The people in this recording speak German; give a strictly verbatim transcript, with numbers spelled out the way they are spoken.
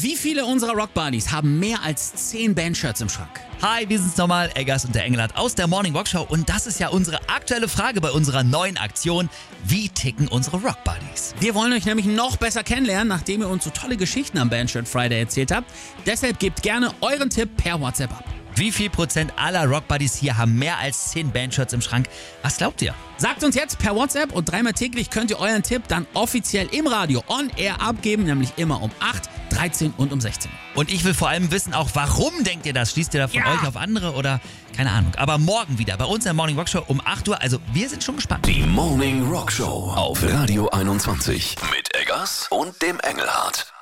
Wie viele unserer Rockbuddies haben mehr als zehn Bandshirts im Schrank? Hi, wir sind's nochmal, Eggers und der Engelhardt aus der Morning Rock Show und das ist ja unsere aktuelle Frage bei unserer neuen Aktion. Wie ticken unsere Rockbuddies? Wir wollen euch nämlich noch besser kennenlernen, nachdem ihr uns so tolle Geschichten am Bandshirt Friday erzählt habt. Deshalb gebt gerne euren Tipp per WhatsApp ab. Wie viel Prozent aller Rockbuddies hier haben mehr als zehn Bandshirts im Schrank? Was glaubt ihr? Sagt uns jetzt per WhatsApp und dreimal täglich könnt ihr euren Tipp dann offiziell im Radio on air abgeben, nämlich immer um acht, dreizehn und um sechzehn. Und ich will vor allem wissen auch, warum denkt ihr das? Schließt ihr da von Ja. euch auf andere oder keine Ahnung. Aber morgen wieder bei uns in der Morning Rock Show um acht Uhr. Also wir sind schon gespannt. Die Morning Rock Show auf Radio einundzwanzig mit Eggers und dem Engelhardt.